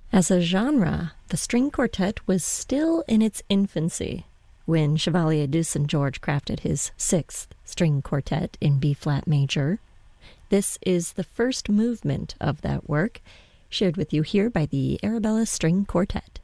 As a genre, the string quartet was still in its infancy when Chevalier de St. George crafted his sixth string quartet in B-flat major. This is the first movement of that work, shared with you here by the Arabella String Quartet.